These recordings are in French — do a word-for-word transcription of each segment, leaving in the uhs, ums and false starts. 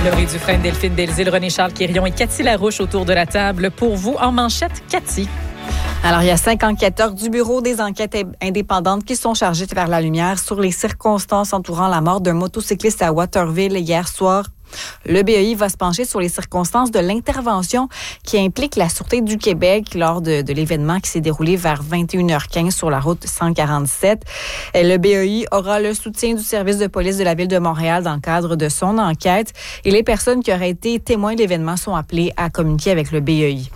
Laurie Dufresne, Delphine Delzile, René-Charles Quirion et Cathy Larouche autour de la table. Pour vous, en manchette, Cathy. Alors, il y a cinq enquêteurs du Bureau des enquêtes indépendantes qui sont chargés de faire la lumière sur les circonstances entourant la mort d'un motocycliste à Waterville hier soir. Le B E I va se pencher sur les circonstances de l'intervention qui implique la Sûreté du Québec lors de, de l'événement qui s'est déroulé vers vingt et une heures quinze sur la route cent quarante-sept. Le B E I aura le soutien du service de police de la Ville de Montréal dans le cadre de son enquête et les personnes qui auraient été témoins de l'événement sont appelées à communiquer avec le B E I.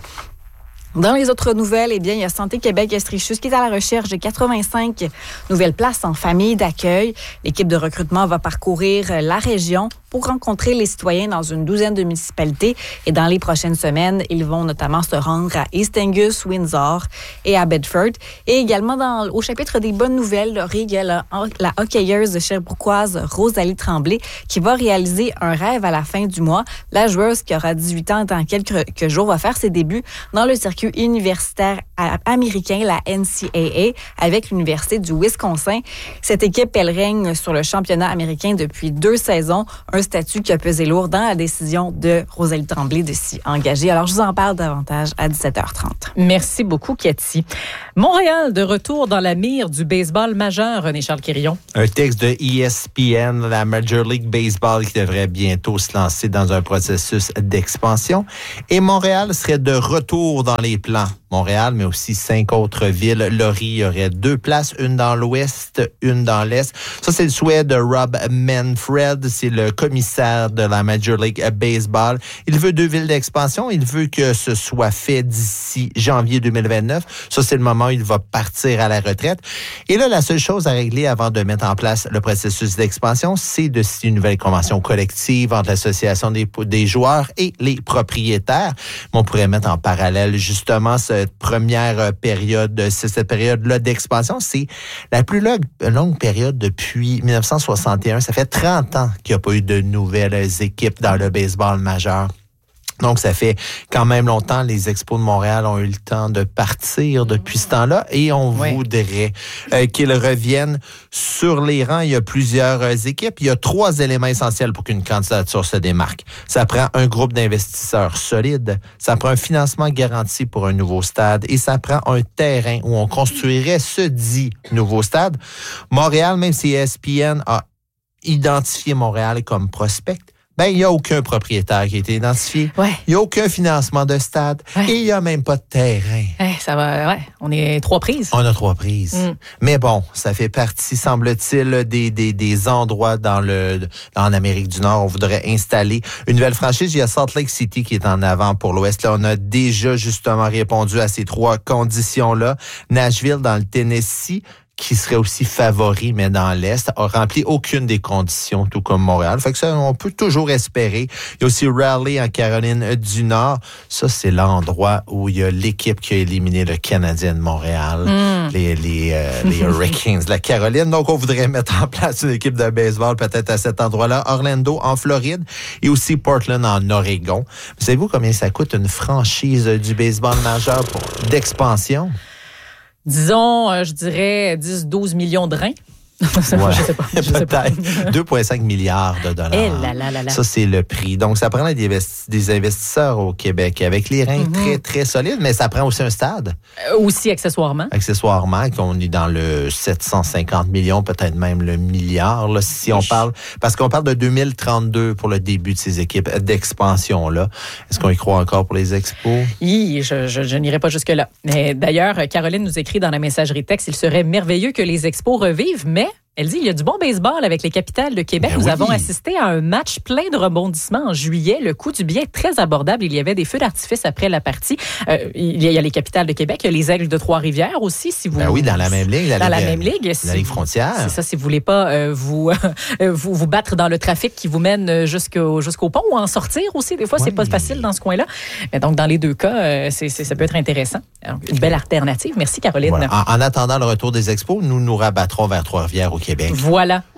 Dans les autres nouvelles, eh bien, il y a Santé Québec Estrichus qui est à la recherche de quatre-vingt-cinq nouvelles places en famille d'accueil. L'équipe de recrutement va parcourir la région pour rencontrer les citoyens dans une douzaine de municipalités. Et dans les prochaines semaines, ils vont notamment se rendre à East Angus, Windsor et à Bedford. Et également dans, au chapitre des bonnes nouvelles, Laurie, il y a la, la hockeyeuse sherbrookoise Rosalie Tremblay qui va réaliser un rêve à la fin du mois. La joueuse qui aura dix-huit ans dans quelques jours va faire ses débuts dans le circuit universitaire américain, la N C A A, avec l'Université du Wisconsin. Cette équipe, elle règne sur le championnat américain depuis deux saisons, un statut qui a pesé lourd dans la décision de Rosalie Tremblay de s'y engager. Alors, je vous en parle davantage à dix-sept heures trente. Merci beaucoup, Cathy. Montréal, de retour dans la mire du baseball majeur, René-Charles Quirion. Un texte de E S P N, la Major League Baseball, qui devrait bientôt se lancer dans un processus d'expansion. Et Montréal serait de retour dans les plans. Montréal, mais aussi cinq autres villes. Laurie, il y aurait deux places, une dans l'ouest, une dans l'est. Ça, c'est le souhait de Rob Manfred, c'est le commissaire de la Major League Baseball. Il veut deux villes d'expansion. Il veut que ce soit fait d'ici janvier deux mille vingt-neuf. Ça, c'est le moment où il va partir à la retraite. Et là, la seule chose à régler avant de mettre en place le processus d'expansion, c'est de signer une nouvelle convention collective entre l'association des, des joueurs et les propriétaires. Mais on pourrait mettre en parallèle, justement, cette première période, cette période-là d'expansion. C'est la plus longue, longue période depuis dix-neuf cent soixante et un. Ça fait trente ans qu'il n'y a pas eu de nouvelles équipes dans le baseball majeur. Donc, ça fait quand même longtemps. Les Expos de Montréal ont eu le temps de partir depuis ce temps-là et on oui. voudrait euh, qu'ils reviennent sur les rangs. Il y a plusieurs euh, équipes. Il y a trois éléments essentiels pour qu'une candidature se démarque. Ça prend un groupe d'investisseurs solide, ça prend un financement garanti pour un nouveau stade et ça prend un terrain où on construirait ce dit nouveau stade. Montréal, même si E S P N a identifié Montréal comme prospect, ben, il n'y a aucun propriétaire qui a été identifié. Ouais. Il n'y a aucun financement de stade. Ouais. Et il n'y a même pas de terrain. Ouais, ça va, ouais. On est trois prises. On a trois prises. Mm. Mais bon, ça fait partie, semble-t-il, des, des, des endroits dans le, en Amérique du Nord où on voudrait installer une nouvelle franchise. Il y a Salt Lake City qui est en avant pour l'Ouest. Là, on a déjà justement répondu à ces trois conditions-là. Nashville dans le Tennessee, qui serait aussi favori, mais dans l'Est, a rempli aucune des conditions, tout comme Montréal. Fait que ça, on peut toujours espérer. Il y a aussi Raleigh en Caroline du Nord. Ça, c'est l'endroit où il y a l'équipe qui a éliminé le Canadien de Montréal, mm. les, les, euh, les Hurricanes de la Caroline. Donc, on voudrait mettre en place une équipe de baseball peut-être à cet endroit-là. Orlando en Floride et aussi Portland en Oregon. Savez-vous combien ça coûte une franchise du baseball majeur pour, d'expansion? Disons, euh, je dirais dix à douze millions de reins. Ouais, je sais pas. Je sais pas. Peut-être. deux virgule cinq milliards de dollars. Eh là là là là. Ça, c'est le prix. Donc, ça prend des, investi- des investisseurs au Québec avec les reins mm-hmm. très, très solides, mais ça prend aussi un stade. Euh, aussi accessoirement. Accessoirement, qu'on est dans le sept cent cinquante millions, peut-être même le milliard, là, si on parle, parce qu'on parle de deux mille trente-deux pour le début de ces équipes d'expansion-là. Est-ce qu'on y croit encore pour les expos? Oui, je, je, je n'irai pas jusque-là. Mais d'ailleurs, Caroline nous écrit dans la messagerie texte, il serait merveilleux que les expos revivent, mais elle dit, il y a du bon baseball avec les Capitales de Québec. Ben Nous oui. avons assisté à un match plein de rebondissements en juillet. Le coût du billet très abordable. Il y avait des feux d'artifice après la partie. Euh, il y a les Capitales de Québec, il y a les Aigles de Trois-Rivières aussi. Si vous, ben oui, dans la même ligue. La dans ligue, la même ligue. La si Ligue vous, frontière. C'est ça, si vous voulez pas euh, vous, euh, vous vous battre dans le trafic qui vous mène jusqu'au, jusqu'au pont ou en sortir aussi. Des fois, oui. c'est pas facile dans ce coin-là. Mais donc, dans les deux cas, euh, c'est, c'est, ça peut être intéressant. Alors, une belle alternative. Merci, Caroline. Voilà. En, en attendant le retour des expos, nous nous rabattrons vers Trois-Rivières au Québec. Voilà.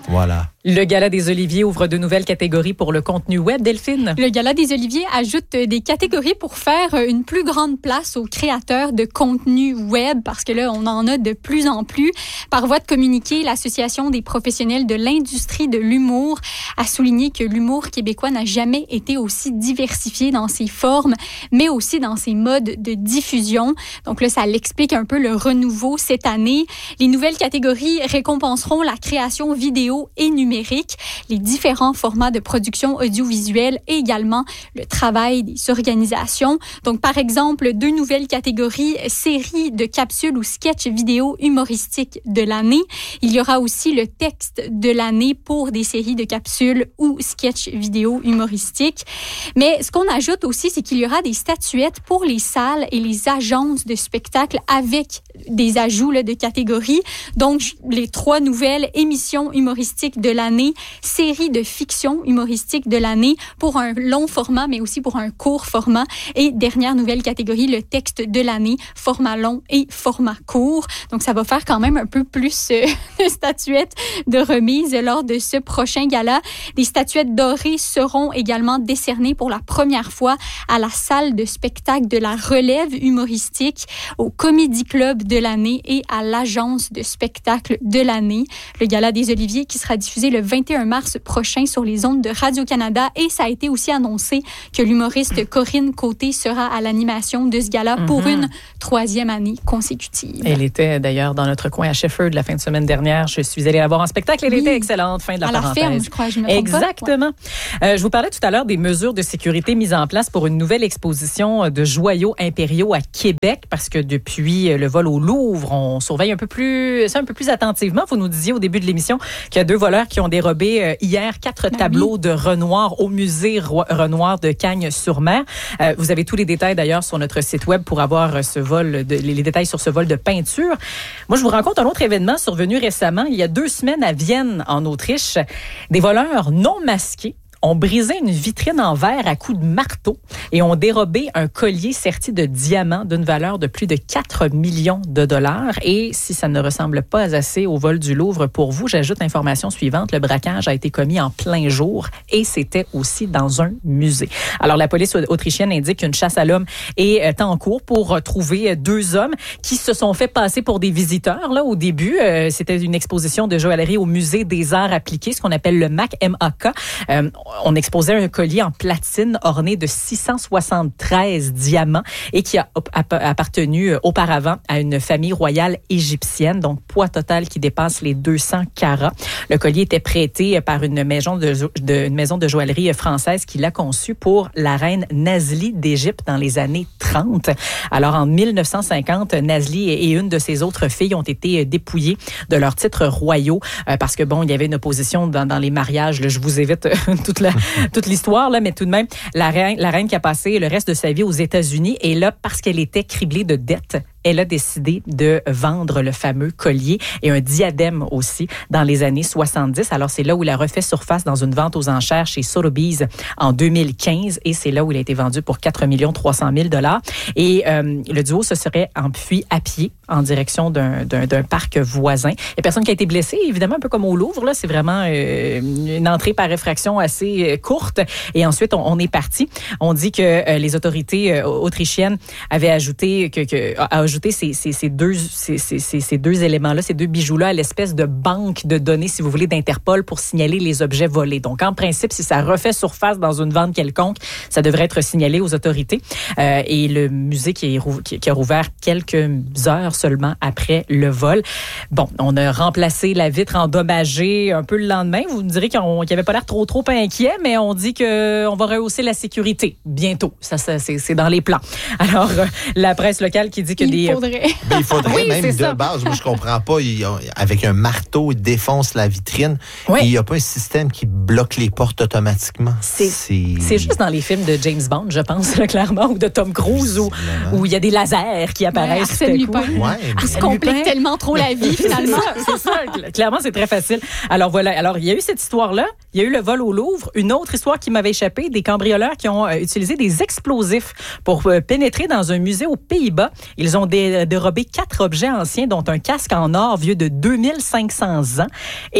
Voilà. Le Gala des Oliviers ouvre de nouvelles catégories pour le contenu web, Delphine. Le Gala des Oliviers ajoute des catégories pour faire une plus grande place aux créateurs de contenu web, parce que là, on en a de plus en plus. Par voie de communiqué, l'Association des professionnels de l'industrie de l'humour a souligné que l'humour québécois n'a jamais été aussi diversifié dans ses formes, mais aussi dans ses modes de diffusion. Donc là, ça l'explique un peu le renouveau cette année. Les nouvelles catégories récompenseront la création vidéo et numérique, les différents formats de production audiovisuelle et également le travail des organisations. Donc, par exemple, deux nouvelles catégories, séries de capsules ou sketchs vidéo humoristiques de l'année. Il y aura aussi le texte de l'année pour des séries de capsules ou sketchs vidéo humoristiques. Mais ce qu'on ajoute aussi, c'est qu'il y aura des statuettes pour les salles et les agences de spectacle avec des ajouts là, de catégories. Donc, les trois nouvelles émissions humoristiques de l'année, série de fiction humoristique de l'année pour un long format, mais aussi pour un court format. Et dernière nouvelle catégorie, le texte de l'année, format long et format court. Donc, ça va faire quand même un peu plus euh, de statuettes de remise lors de ce prochain gala. Des statuettes dorées seront également décernées pour la première fois à la salle de spectacle de la relève humoristique, au Comédie Club de l'année et à l'agence de spectacle de l'année. Le Gala des Oliviers qui sera diffusé le vingt et un mars prochain sur les ondes de Radio-Canada, et ça a été aussi annoncé que l'humoriste Corinne Côté sera à l'animation de ce gala mm-hmm. pour une troisième année consécutive. Elle était d'ailleurs dans notre coin à Shefford la fin de semaine dernière. Je suis allée la voir en spectacle. Elle oui. était excellente. Fin de la à parenthèse. À la ferme, je crois. Je me trompe Exactement. pas. Ouais. Euh, je vous parlais tout à l'heure des mesures de sécurité mises en place pour une nouvelle exposition de joyaux impériaux à Québec, parce que depuis le vol au Louvre, on surveille un peu plus, ça un peu plus attentivement. Vous nous disiez au début de l'émission qu'il y a deux voleurs qui ont dérobé euh, hier quatre ben tableaux oui. de Renoir au musée Renoir de Cagnes-sur-Mer. Euh, vous avez tous les détails d'ailleurs sur notre site web pour avoir ce vol, de, les, les détails sur ce vol de peinture. Moi, je vous raconte un autre événement survenu récemment, il y a deux semaines à Vienne, en Autriche. Des voleurs non masqués ont brisé une vitrine en verre à coups de marteau et ont dérobé un collier serti de diamants d'une valeur de plus de quatre millions de dollars. Et si ça ne ressemble pas assez au vol du Louvre pour vous, j'ajoute l'information suivante. Le braquage a été commis en plein jour et c'était aussi dans un musée. Alors, la police autrichienne indique qu'une chasse à l'homme est en cours pour trouver deux hommes qui se sont fait passer pour des visiteurs. Là, au début, euh, c'était une exposition de joaillerie au musée des arts appliqués, ce qu'on appelle le M A C, M A K. Euh, On exposait un collier en platine orné de six cent soixante-treize diamants et qui a appartenu auparavant à une famille royale égyptienne, donc poids total qui dépasse les deux cents carats. Le collier était prêté par une maison de, de, une maison de joaillerie française qui l'a conçu pour la reine Nazli d'Égypte dans les années trente. Alors, en mille neuf cent cinquante, Nazli et une de ses autres filles ont été dépouillées de leurs titres royaux euh, parce que, bon, il y avait une opposition dans, dans les mariages. Là, je vous évite euh, toute la toute l'histoire, là, mais tout de même, la reine, la reine qui a passé le reste de sa vie aux États-Unis, et là, parce qu'elle était criblée de dettes, elle a décidé de vendre le fameux collier et un diadème aussi dans les années soixante-dix. Alors, c'est là où il a refait surface dans une vente aux enchères chez Sotheby's en deux mille quinze, et c'est là où il a été vendu pour quatre millions trois cent mille dollars. Et euh, le duo se serait enfui à pied en direction d'un, d'un, d'un parc voisin. Il n'y a personne qui a été blessé, évidemment, un peu comme au Louvre. Là, c'est vraiment euh, une entrée par effraction assez euh, courte. Et ensuite, on, on est parti. On dit que euh, les autorités euh, autrichiennes avaient ajouté que, que a ajouté ces, ces, ces deux ces, ces, ces deux éléments-là, ces deux bijoux-là à l'espèce de banque de données, si vous voulez, d'Interpol pour signaler les objets volés. Donc, en principe, si ça refait surface dans une vente quelconque, ça devrait être signalé aux autorités. Euh, et le musée qui, est, qui, qui a rouvert quelques heures seulement après le vol. Bon, on a remplacé la vitre endommagée un peu le lendemain. Vous me direz qu'il n'y avait pas l'air trop, trop inquiet, mais on dit qu'on va rehausser la sécurité bientôt. Ça, ça c'est, c'est dans les plans. Alors, euh, la presse locale qui dit que il des... Faudrait. Ben, il faudrait oui, même de ça. base. Moi, je comprends pas. Il, avec un marteau, il défonce la vitrine. Oui. Et il n'y a pas un système qui bloque les portes automatiquement. C'est, c'est... c'est juste dans les films de James Bond, je pense, là, clairement, ou de Tom Cruise, où, où il y a des lasers qui apparaissent. Ouais, Arsène Lupin. Ouais, il se complique tellement trop la vie, finalement. c'est, ça, c'est ça. Clairement, c'est très facile. Alors voilà. Alors, il y a eu cette histoire-là. Il y a eu le vol au Louvre. Une autre histoire qui m'avait échappé, des cambrioleurs qui ont euh, utilisé des explosifs pour euh, pénétrer dans un musée aux Pays-Bas. Ils ont dé- dérobé quatre objets anciens, dont un casque en or vieux de deux mille cinq cents ans. Et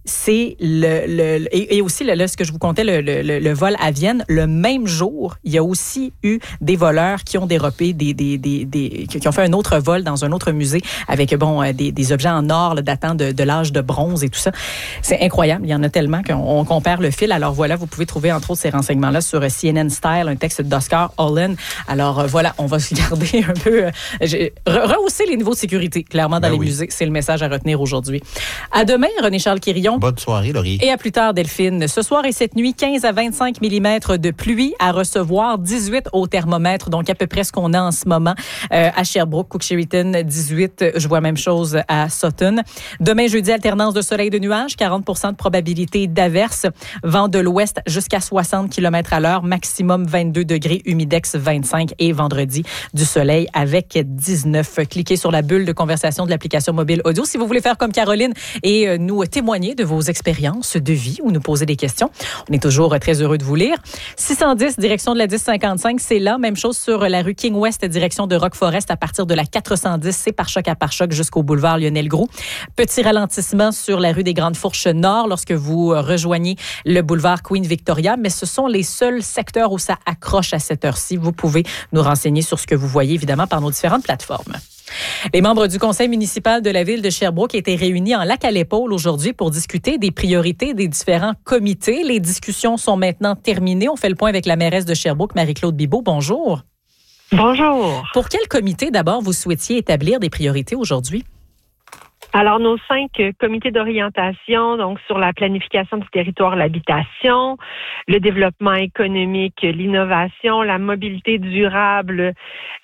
c'est le, le et, et aussi le, là, ce que je vous contais, le, le, le vol à Vienne, le même jour, il y a aussi eu des voleurs qui ont dérobé des, des, des, des qui ont fait un autre vol dans un autre musée avec bon des, des objets en or là, datant de, de l'âge de bronze et tout ça. C'est incroyable, il y en a tellement qu'on on compare le fil. Alors voilà, vous pouvez trouver entre autres ces renseignements-là sur C N N Style, un texte d'Oscar Olin. Alors voilà, on va se garder un peu, euh, rehausser les niveaux de sécurité, clairement dans ben les oui. musées. C'est le message à retenir aujourd'hui. À demain, René-Charles Quirillon. Bonne soirée, Laurie. Et à plus tard, Delphine. Ce soir et cette nuit, quinze à vingt-cinq millimètres de pluie à recevoir, dix-huit au thermomètre, donc à peu près ce qu'on a en ce moment euh, à Sherbrooke, Cook-Sheridan, dix-huit. Je vois même chose à Sutton. Demain, jeudi, alternance de soleil et de nuages, quarante pour cent de probabilité d'averse. Vent de l'ouest jusqu'à soixante kilomètres à l'heure, maximum vingt-deux degrés, humidex vingt-cinq. Et vendredi, du soleil avec dix-neuf. Cliquez sur la bulle de conversation de l'application mobile audio si vous voulez faire comme Caroline et nous témoigner de vos expériences de vie ou nous poser des questions. On est toujours très heureux de vous lire. six cent dix, direction de la dix cinquante-cinq, c'est là. Même chose sur la rue King West, direction de Rock Forest, à partir de la quatre cent dix, c'est par choc à par choc jusqu'au boulevard Lionel-Groulx. Petit ralentissement sur la rue des Grandes Fourches Nord lorsque vous rejoignez le boulevard Queen Victoria, mais ce sont les seuls secteurs où ça accroche à cette heure-ci. Vous pouvez nous renseigner sur ce que vous voyez, évidemment, par nos différentes plateformes. Les membres du conseil municipal de la ville de Sherbrooke étaient réunis en lac à l'épaule aujourd'hui pour discuter des priorités des différents comités. Les discussions sont maintenant terminées. On fait le point avec la mairesse de Sherbrooke, Marie-Claude Bibeau. Bonjour. Bonjour. Pour quel comité, d'abord, vous souhaitiez établir des priorités aujourd'hui? Alors, nos cinq comités d'orientation, donc sur la planification du territoire, l'habitation, le développement économique, l'innovation, la mobilité durable euh,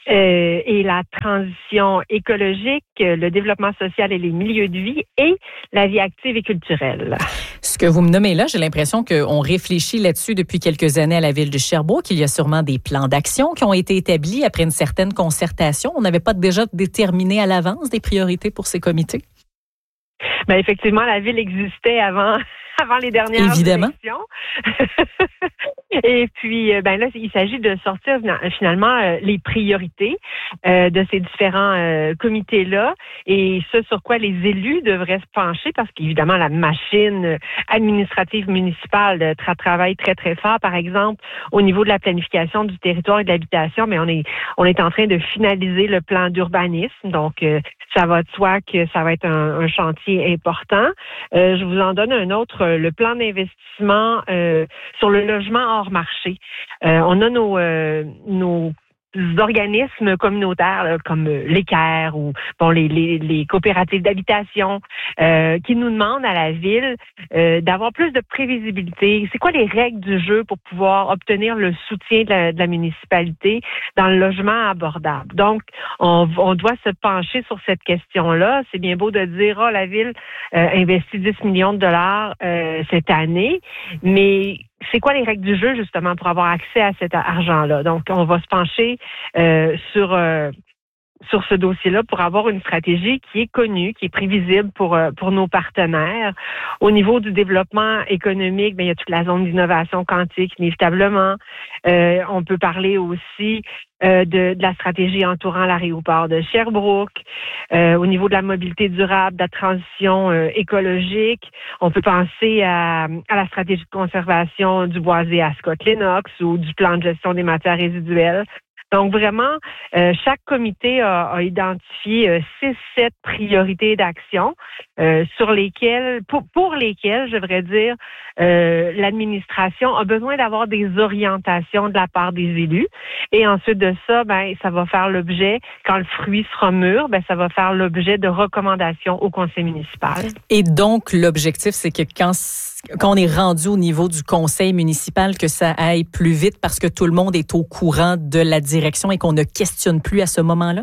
et la transition écologique, le développement social et les milieux de vie et la vie active et culturelle. Ce que vous me nommez là, j'ai l'impression qu'on réfléchit là-dessus depuis quelques années à la ville de Sherbrooke. Il y a sûrement des plans d'action qui ont été établis après une certaine concertation. On n'avait pas déjà déterminé à l'avance des priorités pour ces comités? Ben effectivement, la ville existait avant avant les dernières Évidemment. élections. Et puis, ben là, il s'agit de sortir finalement les priorités euh, de ces différents euh, comités-là et ce sur quoi les élus devraient se pencher parce qu'évidemment, la machine administrative municipale tra- travaille très, très fort. Par exemple, au niveau de la planification du territoire et de l'habitation, mais on est on est en train de finaliser le plan d'urbanisme. Donc, euh, ça va de soi que ça va être un, un chantier important. Euh, je vous en donne un autre, le plan d'investissement euh, sur le logement hors marché. Euh, on a nos, euh, nos organismes communautaires là, comme l'E Q E R ou bon les, les, les coopératives d'habitation euh, qui nous demandent à la ville euh, d'avoir plus de prévisibilité. C'est quoi les règles du jeu pour pouvoir obtenir le soutien de la, de la municipalité dans le logement abordable? Donc, on, on doit se pencher sur cette question-là. C'est bien beau de dire, oh, la ville euh, investit dix millions de dollars euh, cette année, mais c'est quoi les règles du jeu, justement, pour avoir accès à cet argent-là? Donc, on va se pencher euh, sur euh, sur ce dossier-là pour avoir une stratégie qui est connue, qui est prévisible pour euh, pour nos partenaires. Au niveau du développement économique, bien, il y a toute la zone d'innovation quantique, inévitablement. Euh, on peut parler aussi euh, de, de la stratégie entourant l'aéroport de Sherbrooke. Euh, au niveau de la mobilité durable, de la transition euh, écologique, on peut penser à, à la stratégie de conservation du boisé à Scott-Lennox ou du plan de gestion des matières résiduelles. Donc, vraiment, euh, chaque comité a, a identifié euh, six, sept priorités d'action euh, sur lesquelles, pour, pour lesquelles, je devrais dire, euh, l'administration a besoin d'avoir des orientations de la part des élus. Et ensuite de ça, ben, ça va faire l'objet, quand le fruit sera mûr, ben, ça va faire l'objet de recommandations au conseil municipal. Et donc, l'objectif, c'est que quand quand on est rendu au niveau du conseil municipal, que ça aille plus vite parce que tout le monde est au courant de la direction et qu'on ne questionne plus à ce moment-là?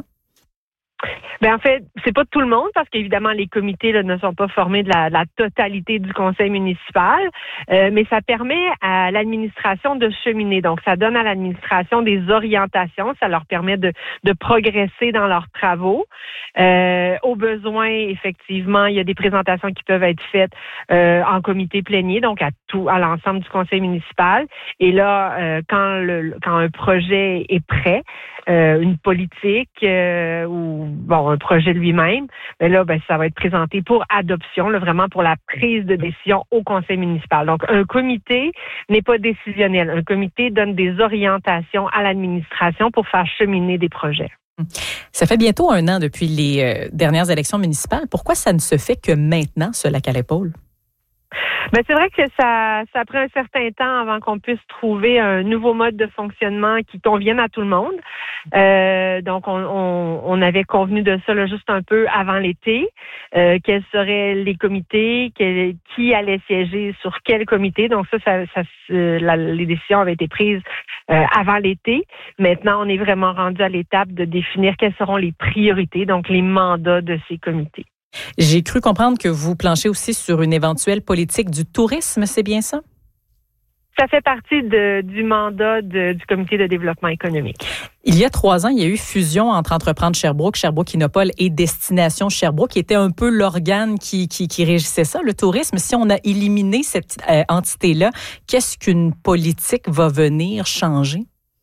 Ben en fait, c'est pas tout le monde parce qu'évidemment les comités là, ne sont pas formés de la, de la totalité du conseil municipal, euh, mais ça permet à l'administration de cheminer. Donc ça donne à l'administration des orientations, ça leur permet de, de progresser dans leurs travaux. Euh, au besoin, effectivement, il y a des présentations qui peuvent être faites euh, en comité plénier, donc à tout, à l'ensemble du conseil municipal. Et là, euh, quand le quand un projet est prêt, euh, une politique euh, ou bon un projet lui-même, mais là, ben, ça va être présenté pour adoption, là, vraiment pour la prise de décision au conseil municipal. Donc, un comité n'est pas décisionnel. Un comité donne des orientations à l'administration pour faire cheminer des projets. Ça fait bientôt un an depuis les euh, dernières élections municipales. Pourquoi ça ne se fait que maintenant, ce lac à l'épaule? Ben c'est vrai que ça, ça prend un certain temps avant qu'on puisse trouver un nouveau mode de fonctionnement qui convienne à tout le monde. Euh, donc, on, on, on avait convenu de ça là, juste un peu avant l'été. Euh, quels seraient les comités, quel, qui allait siéger sur quel comité. Donc ça, ça, ça la, les décisions avaient été prises euh, avant l'été. Maintenant, on est vraiment rendu à l'étape de définir quelles seront les priorités, donc les mandats de ces comités. J'ai cru comprendre que vous planchez aussi sur une éventuelle politique du tourisme, c'est bien ça? Ça fait partie de, du mandat de, du comité de développement économique. Il y a trois ans, il y a eu fusion entre Entreprendre Sherbrooke, Sherbrooke Innopol et Destination Sherbrooke, qui était un peu l'organe qui, qui, qui régissait ça, le tourisme. Si on a éliminé cette euh, entité-là, qu'est-ce qu'une politique va venir changer?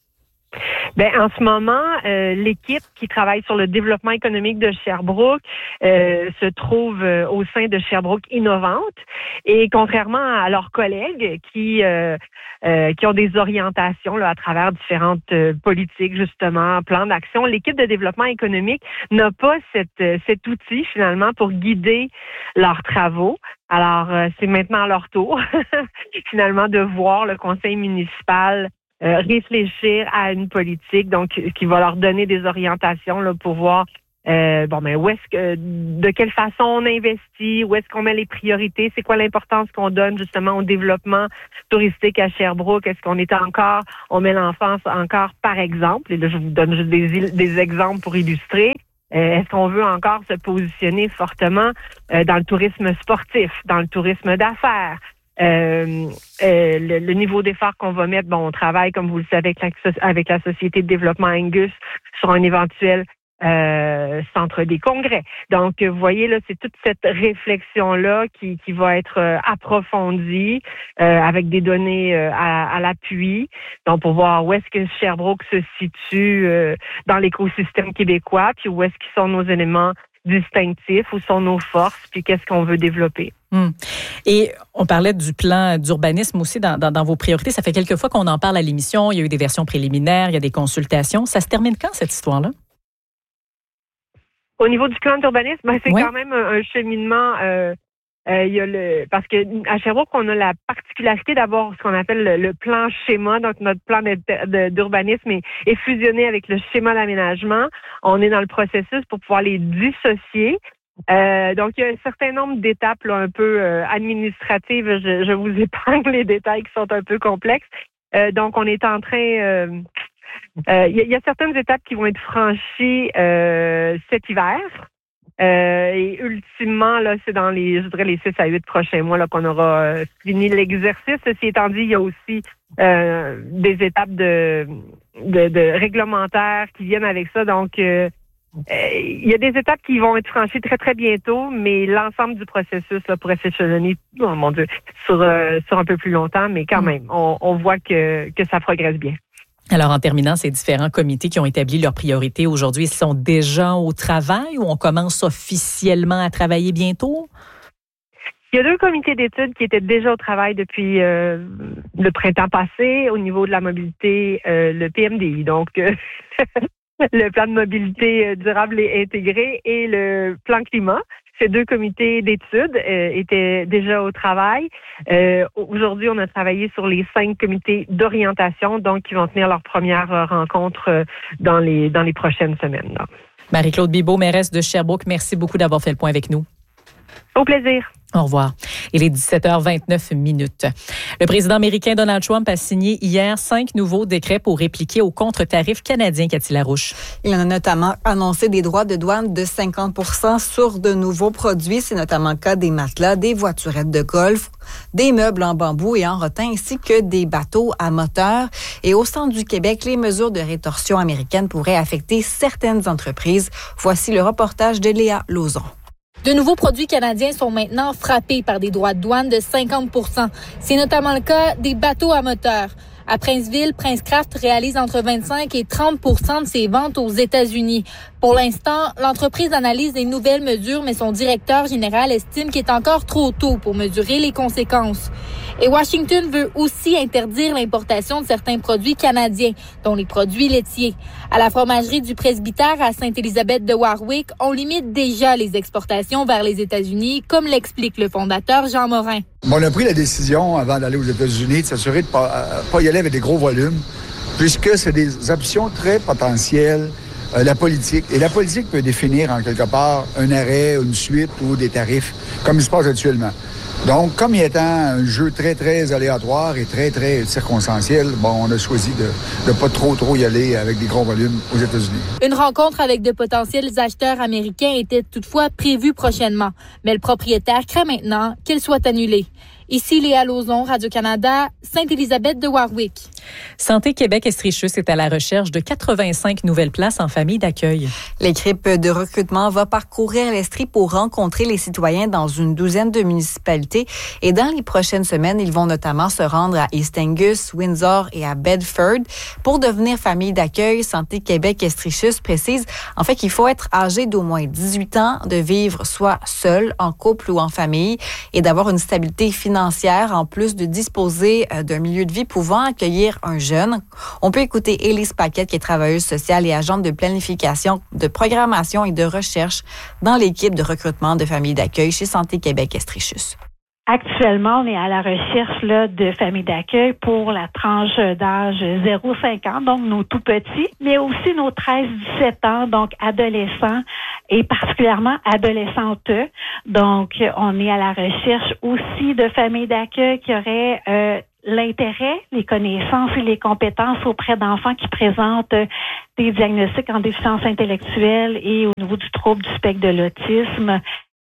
Ben en ce moment, euh, l'équipe qui travaille sur le développement économique de Sherbrooke euh, se trouve euh, au sein de Sherbrooke Innovante et contrairement à leurs collègues qui euh, euh, qui ont des orientations là, à travers différentes euh, politiques justement, plans d'action, l'équipe de développement économique n'a pas cette, euh, cet outil finalement pour guider leurs travaux. Alors euh, c'est maintenant à leur tour finalement de voir le conseil municipal Euh, réfléchir à une politique donc qui va leur donner des orientations là pour voir euh, bon mais où est-ce que de quelle façon on investit, où est-ce qu'on met les priorités, c'est quoi l'importance qu'on donne justement au développement touristique à Sherbrooke, est-ce qu'on est encore on met l'enfance encore par exemple et là je vous donne juste des des exemples pour illustrer. Euh, est-ce qu'on veut encore se positionner fortement euh, dans le tourisme sportif, dans le tourisme d'affaires? Euh, euh, le, le niveau d'effort qu'on va mettre, bon, on travaille, comme vous le savez, avec la, avec la Société de développement Angus sur un éventuel euh, centre des congrès. Donc, vous voyez, là, c'est toute cette réflexion-là qui, qui va être euh, approfondie euh, avec des données euh, à, à l'appui. Donc, pour voir où est-ce que Sherbrooke se situe euh, dans l'écosystème québécois, puis où est-ce qu'ils sont nos éléments distinctifs, où sont nos forces, puis qu'est-ce qu'on veut développer. Hum. Et on parlait du plan d'urbanisme aussi dans, dans, dans vos priorités. Ça fait quelques fois qu'on en parle à l'émission. Il y a eu des versions préliminaires, il y a des consultations. Ça se termine quand, cette histoire-là? Au niveau du plan d'urbanisme, ben, c'est ouais. quand même un, un cheminement... Euh, Euh, il y a le parce que à Sherbrooke, on a la particularité d'avoir ce qu'on appelle le, le plan schéma. Donc, notre plan de, de, d'urbanisme est, est fusionné avec le schéma d'aménagement. On est dans le processus pour pouvoir les dissocier. Euh, donc, il y a un certain nombre d'étapes là, un peu euh, administratives. Je, je vous épargne les détails qui sont un peu complexes. Euh, donc, on est en train... Euh, euh, il, y a, il y a certaines étapes qui vont être franchies euh, cet hiver. Euh, et ultimement, là, c'est dans les, je dirais, les six à huit prochains mois là, qu'on aura euh, fini l'exercice. Ceci étant dit, il y a aussi euh, des étapes de, de, de réglementaires qui viennent avec ça. Donc, euh, euh, il y a des étapes qui vont être franchies très, très bientôt, mais l'ensemble du processus là, pourrait s'échelonner, oh mon Dieu, sur, euh, sur un peu plus longtemps, mais quand même, on, on voit que, que ça progresse bien. Alors, en terminant, ces différents comités qui ont établi leurs priorités aujourd'hui, ils sont déjà au travail ou on commence officiellement à travailler bientôt? Il y a deux comités d'études qui étaient déjà au travail depuis euh, le printemps passé au niveau de la mobilité, euh, le P M D I, donc euh, le plan de mobilité durable et intégré et le plan climat. Ces deux comités d'études euh, étaient déjà au travail. Euh, aujourd'hui, on a travaillé sur les cinq comités d'orientation, donc qui vont tenir leur première rencontre euh, dans les dans les prochaines semaines. Là. Marie-Claude Bibeau, mairesse de Sherbrooke, merci beaucoup d'avoir fait le point avec nous. Au plaisir. Au revoir. Il est dix-sept heures vingt-neuf minutes. Le président américain Donald Trump a signé hier cinq nouveaux décrets pour répliquer aux contre-tarifs canadiens, Cathy Larouche. Il en a notamment annoncé des droits de douane de cinquante pour cent sur de nouveaux produits. C'est notamment le cas des matelas, des voiturettes de golf, des meubles en bambou et en rotin, ainsi que des bateaux à moteur. Et au centre du Québec, les mesures de rétorsion américaines pourraient affecter certaines entreprises. Voici le reportage de Léa Lauzon. De nouveaux produits canadiens sont maintenant frappés par des droits de douane de cinquante pour cent. C'est notamment le cas des bateaux à moteur. À Princeville, Princecraft réalise entre vingt-cinq et trente pour cent de ses ventes aux États-Unis. Pour l'instant, l'entreprise analyse des nouvelles mesures, mais son directeur général estime qu'il est encore trop tôt pour mesurer les conséquences. Et Washington veut aussi interdire l'importation de certains produits canadiens, dont les produits laitiers. À la fromagerie du Presbytère à Sainte-Élisabeth de Warwick, on limite déjà les exportations vers les États-Unis, comme l'explique le fondateur Jean Morin. On a pris la décision, avant d'aller aux États-Unis, de s'assurer de ne pas, pas y aller avec des gros volumes, puisque c'est des options très potentielles. Euh, la politique. Et la politique peut définir, en quelque part, un arrêt, une suite ou des tarifs, comme il se passe actuellement. Donc, comme il étant un jeu très, très aléatoire et très, très circonstanciel, bon, on a choisi de ne pas trop, trop y aller avec des gros volumes aux États-Unis. Une rencontre avec de potentiels acheteurs américains était toutefois prévue prochainement, mais le propriétaire craint maintenant qu'elle soit annulée. Ici, Léa Lauzon, Radio-Canada, Sainte-Élisabeth de Warwick. Santé Québec Estrichus est à la recherche de quatre-vingt-cinq nouvelles places en famille d'accueil. L'équipe de recrutement va parcourir l'Estrie pour rencontrer les citoyens dans une douzaine de municipalités. Et dans les prochaines semaines, ils vont notamment se rendre à East Angus, Windsor et à Bedford. Pour devenir famille d'accueil, Santé Québec Estrichus précise en fait qu'il faut être âgé d'au moins dix-huit ans, de vivre soit seul, en couple ou en famille et d'avoir une stabilité financière, en plus de disposer d'un milieu de vie pouvant accueillir un jeune. On peut écouter Élise Paquette, qui est travailleuse sociale et agente de planification, de programmation et de recherche dans l'équipe de recrutement de familles d'accueil chez Santé Québec Estrichus. Actuellement, on est à la recherche là, de familles d'accueil pour la tranche d'âge zéro à cinq ans, donc nos tout petits, mais aussi nos treize à dix-sept ans, donc adolescents et particulièrement adolescentes. Donc, on est à la recherche aussi de familles d'accueil qui auraient euh, l'intérêt, les connaissances et les compétences auprès d'enfants qui présentent des diagnostics en déficience intellectuelle et au niveau du trouble du spectre de l'autisme.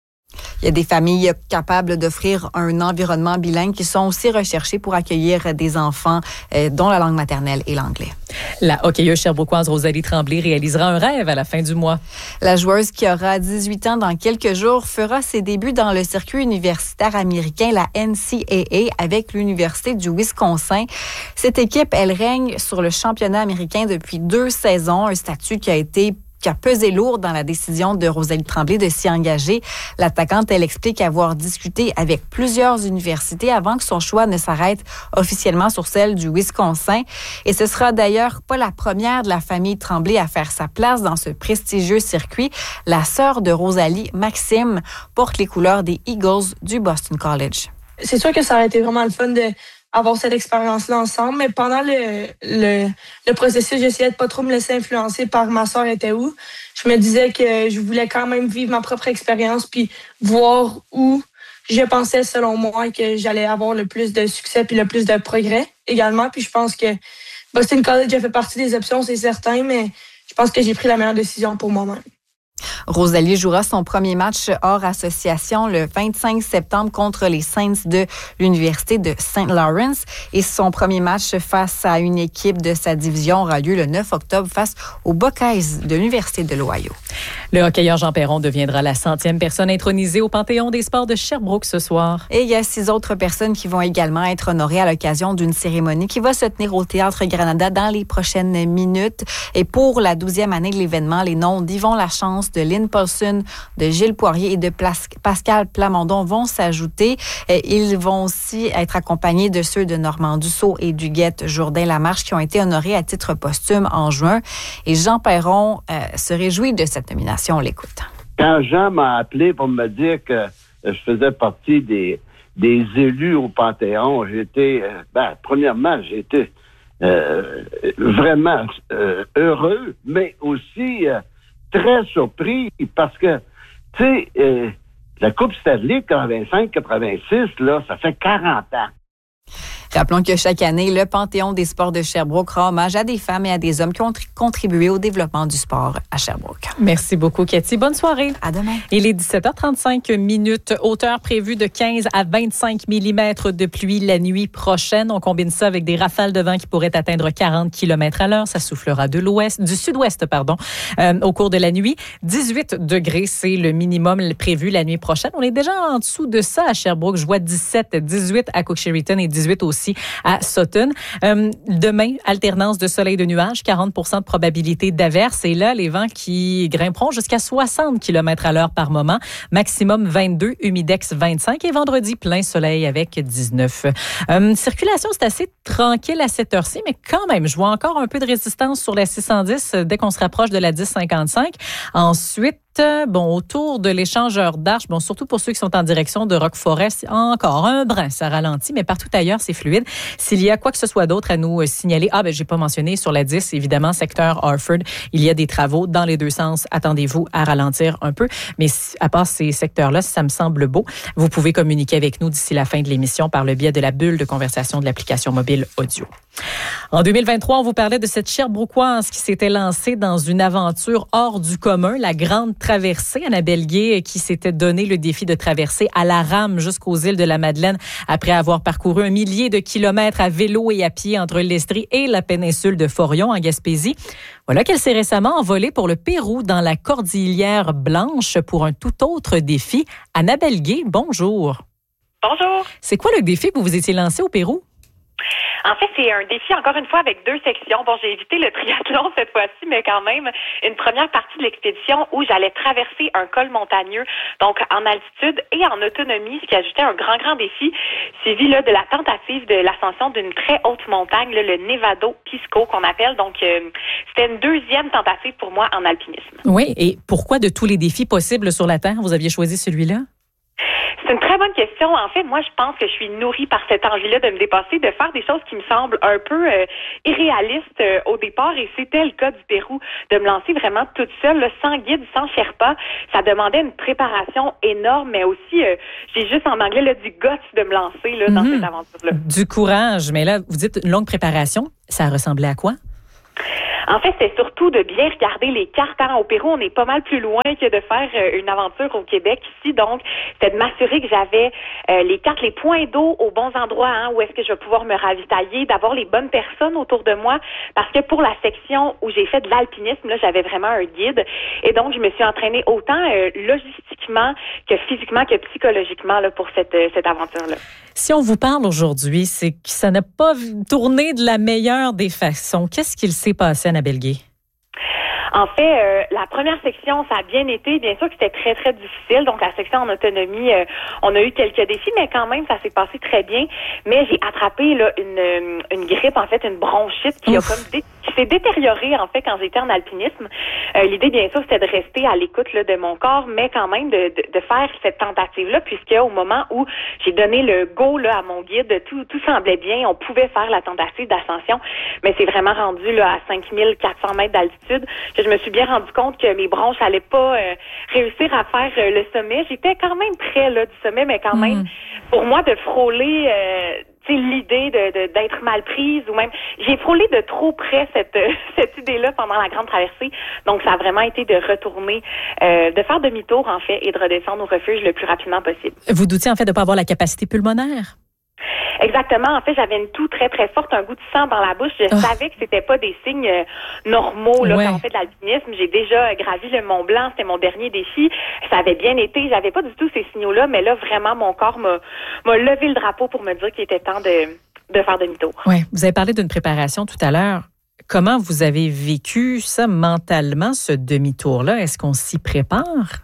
Il y a des familles capables d'offrir un environnement bilingue qui sont aussi recherchées pour accueillir des enfants euh, dont la langue maternelle est l'anglais. La hockeyeuse sherbrookoise Rosalie Tremblay réalisera un rêve à la fin du mois. La joueuse qui aura dix-huit ans dans quelques jours fera ses débuts dans le circuit universitaire américain, la N C A A, avec l'Université du Wisconsin. Cette équipe, elle règne sur le championnat américain depuis deux saisons, un statut qui a été qui a pesé lourd dans la décision de Rosalie Tremblay de s'y engager. L'attaquante, elle explique avoir discuté avec plusieurs universités avant que son choix ne s'arrête officiellement sur celle du Wisconsin. Et ce sera d'ailleurs pas la première de la famille Tremblay à faire sa place dans ce prestigieux circuit. La sœur de Rosalie, Maxime, porte les couleurs des Eagles du Boston College. C'est sûr que ça aurait été vraiment le fun de avoir cette expérience-là ensemble, mais pendant le, le, le processus, j'essayais de pas trop me laisser influencer par ma soeur était où. Je me disais que je voulais quand même vivre ma propre expérience puis voir où je pensais, selon moi, que j'allais avoir le plus de succès puis le plus de progrès également. Puis je pense que Boston College a fait partie des options, c'est certain, mais je pense que j'ai pris la meilleure décision pour moi-même. Rosalie jouera son premier match hors association le vingt-cinq septembre contre les Saints de l'Université de Saint Lawrence et son premier match face à une équipe de sa division aura lieu le neuf octobre face aux Buckeyes de l'Université de l'Ohio. Le hockeyeur Jean Perron deviendra la centième personne intronisée au Panthéon des sports de Sherbrooke ce soir. Et il y a six autres personnes qui vont également être honorées à l'occasion d'une cérémonie qui va se tenir au Théâtre Granada dans les prochaines minutes. Et pour la douzième année de l'événement, les noms d'Yvon Lachance, de Lynn Paulson, de Gilles Poirier et de Pascal Plamondon vont s'ajouter. Ils vont aussi être accompagnés de ceux de Normand Dussault et d'Huguette Jourdain-Lamarche qui ont été honorés à titre posthume en juin. Et Jean Perron euh, se réjouit de cette nomination. On l'écoute. Quand Jean m'a appelé pour me dire que je faisais partie des, des élus au Panthéon, j'étais, ben, premièrement, j'étais euh, vraiment euh, heureux, mais aussi euh, très surpris parce que, tu sais, euh, la Coupe Stanley quatre-vingt-cinq quatre-vingt-six, là, ça fait quarante ans. Rappelons que chaque année, le Panthéon des sports de Sherbrooke rend hommage à des femmes et à des hommes qui ont contribué au développement du sport à Sherbrooke. Merci beaucoup, Cathy. Bonne soirée. À demain. Il est dix-sept heures trente-cinq minutes. Hauteur prévue de quinze à vingt-cinq millimètres de pluie la nuit prochaine. On combine ça avec des rafales de vent qui pourraient atteindre quarante kilomètres à l'heure. Ça soufflera de l'ouest, du sud-ouest, pardon, euh, au cours de la nuit. dix-huit degrés, c'est le minimum prévu la nuit prochaine. On est déjà en dessous de ça à Sherbrooke. Je vois dix-sept, dix-huit à Cook-Sheridan et dix-huit au aussi à Sutton. Euh, demain, alternance de soleil et de nuages, quarante pour cent de probabilité d'averse. Et là, les vents qui grimperont jusqu'à soixante kilomètres à l'heure par moment. Maximum vingt-deux, humidex vingt-cinq. Et vendredi, plein soleil avec dix-neuf. Euh, circulation, c'est assez tranquille à cette heure-ci, mais quand même, je vois encore un peu de résistance sur la six cent dix dès qu'on se rapproche de la dix cinquante-cinq. Ensuite, bon, autour de l'échangeur d'Arche, bon, surtout pour ceux qui sont en direction de Rock-Forest, encore un brin, ça ralentit, mais partout ailleurs, c'est fluide. S'il y a quoi que ce soit d'autre à nous signaler, ah, ben, j'ai pas mentionné sur la dix, évidemment, secteur Harford, il y a des travaux dans les deux sens. Attendez-vous à ralentir un peu. Mais à part ces secteurs-là, ça me semble beau. Vous pouvez communiquer avec nous d'ici la fin de l'émission par le biais de la bulle de conversation de l'application mobile audio. En deux mille vingt-trois, on vous parlait de cette Sherbrookeoise qui s'était lancée dans une aventure hors du commun, la Grande Traversée. Annabelle Gay qui s'était donné le défi de traverser à la rame jusqu'aux îles de la Madeleine après avoir parcouru un millier de kilomètres à vélo et à pied entre l'Estrie et la péninsule de Forillon en Gaspésie. Voilà qu'elle s'est récemment envolée pour le Pérou dans la Cordillère Blanche pour un tout autre défi. Annabelle Gay, bonjour. Bonjour. C'est quoi le défi que vous vous étiez lancé au Pérou? En fait, c'est un défi, encore une fois, avec deux sections. Bon, j'ai évité le triathlon cette fois-ci, mais quand même, une première partie de l'expédition où j'allais traverser un col montagneux, donc en altitude et en autonomie, ce qui ajoutait un grand, grand défi, suivi là, de la tentative de l'ascension d'une très haute montagne, là, le Nevado Pisco, qu'on appelle. Donc, euh, c'était une deuxième tentative pour moi en alpinisme. Oui, et pourquoi de tous les défis possibles sur la Terre, vous aviez choisi celui-là? C'est une très bonne question. En fait, moi, je pense que je suis nourrie par cette envie-là de me dépasser, de faire des choses qui me semblent un peu euh, irréalistes euh, au départ. Et c'était le cas du Pérou, de me lancer vraiment toute seule, là, sans guide, sans Sherpa. Ça demandait une préparation énorme, mais aussi, euh, j'ai juste en anglais là, du guts de me lancer là, dans mm-hmm. cette aventure-là. Du courage. Mais là, vous dites une longue préparation. Ça ressemblait à quoi? En fait, c'est surtout de bien regarder les cartes. Hein. Au Pérou, on est pas mal plus loin que de faire euh, une aventure au Québec ici. Donc, c'est de m'assurer que j'avais euh, les cartes, les points d'eau aux bons endroits, hein, où est-ce que je vais pouvoir me ravitailler, d'avoir les bonnes personnes autour de moi. Parce que pour la section où j'ai fait de l'alpinisme, là, j'avais vraiment un guide. Et donc, je me suis entraînée autant euh, logistiquement que physiquement que psychologiquement là, pour cette, euh, cette aventure-là. Si on vous parle aujourd'hui, c'est que ça n'a pas tourné de la meilleure des façons. Qu'est-ce qu'il s'est passé, Annabelle Gay? En fait, euh, la première section, ça a bien été. Bien sûr que c'était très, très difficile. Donc, la section en autonomie, euh, on a eu quelques défis, mais quand même, ça s'est passé très bien. Mais j'ai attrapé là une, une grippe, en fait, une bronchite qui Ouf. a comme dé- qui s'est détériorée, en fait, quand j'étais en alpinisme. Euh, l'idée, bien sûr, c'était de rester à l'écoute là, de mon corps, mais quand même de, de, de faire cette tentative-là, puisque au moment où j'ai donné le go là, à mon guide, tout, tout semblait bien. On pouvait faire la tentative d'ascension, mais c'est vraiment rendu là, à cinq mille quatre cents mètres d'altitude. Je me suis bien rendu compte que mes bronches n'allaient pas euh, réussir à faire euh, le sommet. J'étais quand même près là, du sommet, mais quand mmh. même, pour moi, de frôler euh, l'idée de, de, d'être mal prise ou même... J'ai frôlé de trop près cette, euh, cette idée-là pendant la grande traversée. Donc, ça a vraiment été de retourner, euh, de faire demi-tour, en fait, et de redescendre au refuge le plus rapidement possible. Vous doutiez, en fait, de ne pas avoir la capacité pulmonaire? Exactement. En fait, j'avais une toux très, très forte, un goût de sang dans la bouche. Je oh. savais que c'était pas des signes euh, normaux là, ouais. quand on fait de l'alpinisme. J'ai déjà gravi le Mont Blanc. C'était mon dernier défi. Ça avait bien été. J'avais pas du tout ces signaux-là, mais là, vraiment, mon corps m'a, m'a levé le drapeau pour me dire qu'il était temps de, de faire demi-tour. Oui. Vous avez parlé d'une préparation tout à l'heure. Comment vous avez vécu ça mentalement, ce demi-tour-là? Est-ce qu'on s'y prépare?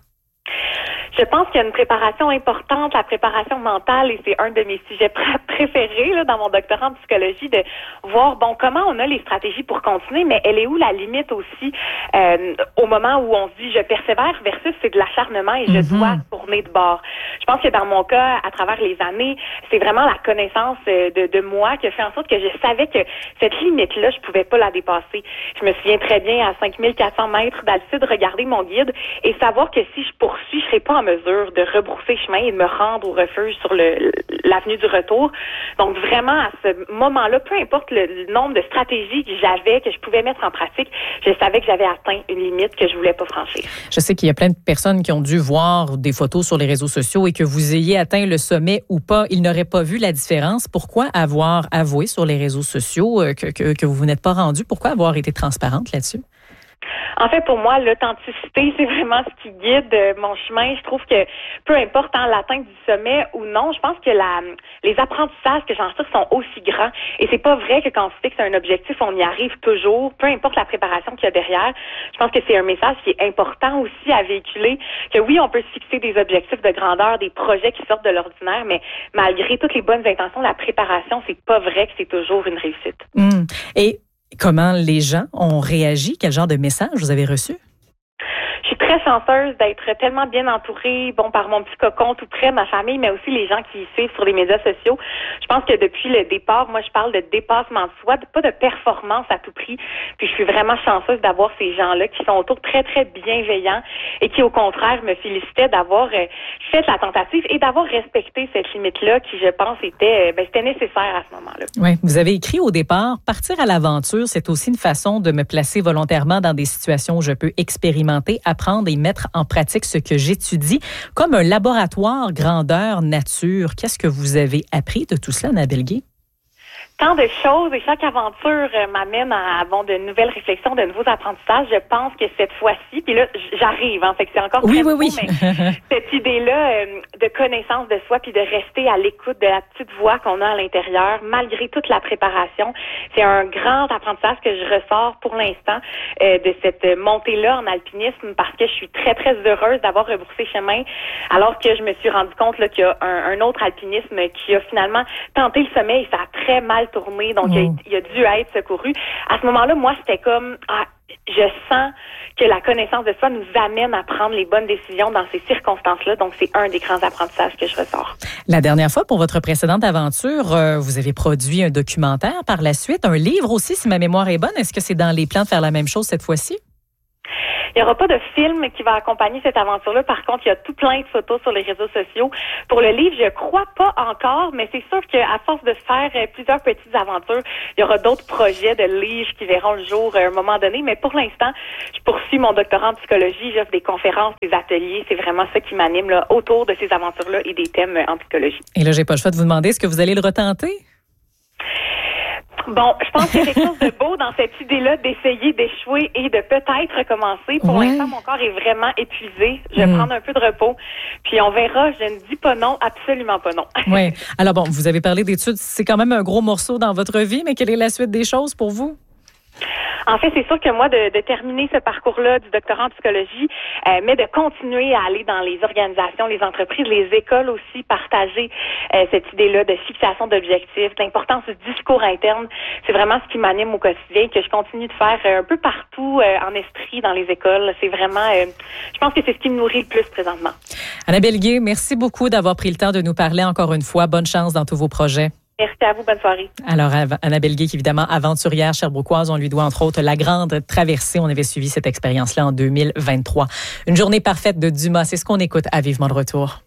Je pense qu'il y a une préparation importante, la préparation mentale, et c'est un de mes sujets pr- préférés là, dans mon doctorat en psychologie, de voir, bon, comment on a les stratégies pour continuer, mais elle est où la limite aussi euh, au moment où on se dit « je persévère » versus c'est de l'acharnement et je mm-hmm. dois tourner de bord. Je pense que dans mon cas, à travers les années, c'est vraiment la connaissance de, de moi qui a fait en sorte que je savais que cette limite-là, je pouvais pas la dépasser. Je me souviens très bien, à cinq mille quatre cents mètres d'altitude, regarder mon guide et savoir que si je poursuis, je serai pas en mesure de rebrousser chemin et de me rendre au refuge sur le, l'avenue du retour. Donc vraiment, à ce moment-là, peu importe le, le nombre de stratégies que j'avais, que je pouvais mettre en pratique, je savais que j'avais atteint une limite que je voulais pas franchir. Je sais qu'il y a plein de personnes qui ont dû voir des photos sur les réseaux sociaux et que vous ayez atteint le sommet ou pas, ils n'auraient pas vu la différence. Pourquoi avoir avoué sur les réseaux sociaux que, que, que vous vous n'êtes pas rendu? Pourquoi avoir été transparente là-dessus? En fait, pour moi, l'authenticité, c'est vraiment ce qui guide mon chemin. Je trouve que peu importe hein, l'atteinte du sommet ou non, je pense que la, les apprentissages que j'en tire sont aussi grands. Et c'est pas vrai que quand on se fixe un objectif, on y arrive toujours, peu importe la préparation qu'il y a derrière. Je pense que c'est un message qui est important aussi à véhiculer, que oui, on peut se fixer des objectifs de grandeur, des projets qui sortent de l'ordinaire, mais malgré toutes les bonnes intentions, la préparation, c'est pas vrai que c'est toujours une réussite. Mmh. Et comment les gens ont réagi? Quel genre de message vous avez reçu? Je suis très chanceuse d'être tellement bien entourée, bon, par mon petit cocon tout près, ma famille, mais aussi les gens qui suivent sur les médias sociaux. Je pense que depuis le départ, moi, je parle de dépassement de soi, pas de performance à tout prix. Puis je suis vraiment chanceuse d'avoir ces gens-là qui sont autour très, très bienveillants et qui, au contraire, me félicitaient d'avoir euh, fait la tentative et d'avoir respecté cette limite-là qui, je pense, était, ben, c'était nécessaire à ce moment-là. Oui, vous avez écrit au départ, partir à l'aventure, c'est aussi une façon de me placer volontairement dans des situations où je peux expérimenter, apprendre et mettre en pratique ce que j'étudie, comme un laboratoire grandeur nature. Qu'est-ce que vous avez appris de tout cela, Annabelle Gay? Tant de choses et chaque aventure euh, m'amène à bon, de nouvelles réflexions, de nouveaux apprentissages. Je pense que cette fois-ci, puis là, j'arrive, hein, fait que c'est encore oui, très oui, beau, oui. mais cette idée-là euh, de connaissance de soi puis de rester à l'écoute de la petite voix qu'on a à l'intérieur, malgré toute la préparation, c'est un grand apprentissage que je ressors pour l'instant euh, de cette montée-là en alpinisme parce que je suis très, très heureuse d'avoir rebroussé chemin alors que je me suis rendu compte là, qu'il y a un, un autre alpinisme qui a finalement tenté le sommet et ça a très mal tourné, donc mmh. il, il a dû être secouru. À ce moment-là, moi, c'était comme, ah, je sens que la connaissance de soi nous amène à prendre les bonnes décisions dans ces circonstances-là, donc c'est un des grands apprentissages que je ressors. La dernière fois, pour votre précédente aventure, euh, vous avez produit un documentaire par la suite, un livre aussi, si ma mémoire est bonne. Est-ce que c'est dans les plans de faire la même chose cette fois-ci? Il n'y aura pas de film qui va accompagner cette aventure-là. Par contre, il y a tout plein de photos sur les réseaux sociaux. Pour le livre, je crois pas encore, mais c'est sûr qu'à force de faire plusieurs petites aventures, il y aura d'autres projets de livres qui verront le jour à un moment donné. Mais pour l'instant, je poursuis mon doctorat en psychologie. J'offre des conférences, des ateliers. C'est vraiment ça qui m'anime là, autour de ces aventures-là et des thèmes en psychologie. Et là, j'ai pas le choix de vous demander, est-ce que vous allez le retenter? Bon, je pense qu'il y a quelque chose de beau dans cette idée-là d'essayer d'échouer et de peut-être recommencer. Pour ouais. l'instant, mon corps est vraiment épuisé. Je vais mmh. prendre un peu de repos. Puis on verra. Je ne dis pas non, absolument pas non. Oui. Alors bon, vous avez parlé d'études. C'est quand même un gros morceau dans votre vie, mais quelle est la suite des choses pour vous? En fait, c'est sûr que moi, de, de terminer ce parcours-là du doctorat en psychologie, euh, mais de continuer à aller dans les organisations, les entreprises, les écoles aussi, partager euh, cette idée-là de fixation d'objectifs, l'importance du discours interne, c'est vraiment ce qui m'anime au quotidien, que je continue de faire euh, un peu partout euh, en esprit dans les écoles. C'est vraiment, euh, je pense que c'est ce qui me nourrit le plus présentement. Annabelle Gay, merci beaucoup d'avoir pris le temps de nous parler encore une fois. Bonne chance dans tous vos projets. Merci à vous. Bonne soirée. Alors, Annabelle Gay, évidemment, aventurière sherbrookoise, on lui doit entre autres la grande traversée. On avait suivi cette expérience-là en deux mille vingt-trois. Une journée parfaite de Dumas, c'est ce qu'on écoute à Vivement de retour.